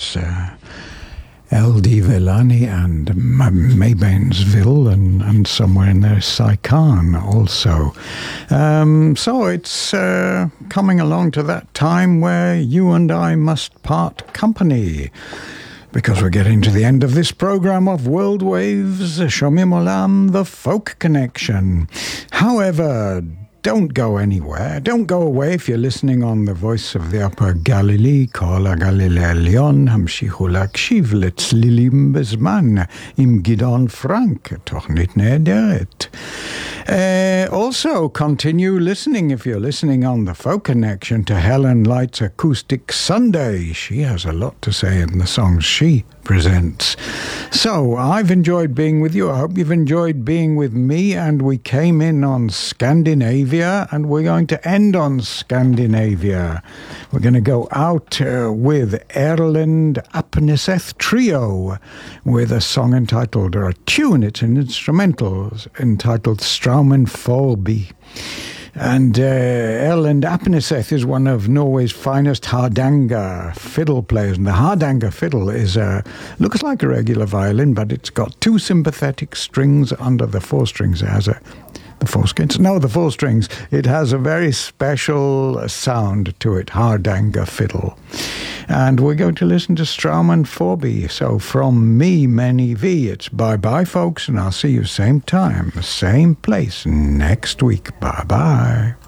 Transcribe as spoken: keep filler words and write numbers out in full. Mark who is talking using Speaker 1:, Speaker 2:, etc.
Speaker 1: was uh, L D Villani and Maybainsville and, and somewhere in there Saikan also. Um, so it's uh, coming along to that time where you and I must part company, because we're getting to the end of this program of World Waves, Shomim Olam, the Folk Connection. However, don't go anywhere. Don't go away if you're listening on the Voice of the Upper Galilee, Kol HaGaliל העליון, המשיכו להקשיב לצלילים בזמן, עם גדעון פרנק, תוכנית נהדרת. Uh, also, continue listening if you're listening on the Folk Connection to Helen Light's Acoustic Sunday. She has a lot to say in the songs she presents. So, I've enjoyed being with you. I hope you've enjoyed being with me. And we came in on Scandinavia, and we're going to end on Scandinavia. We're going to go out uh, with Erlend Apneseth Trio with a song entitled, or a tune, it's an instrumental entitled Straumen Forby. And uh, Erlend Apneseth is one of Norway's finest hardanger fiddle players. And the hardanger fiddle is a, looks like a regular violin, but it's got two sympathetic strings under the four strings. It has a, the four strings? No, the four strings. It has a very special sound to it, hardanger fiddle. And we're going to listen to Straumen Forby. So from me, Manny V, it's bye-bye, folks, and I'll see you same time, same place next week. Bye-bye.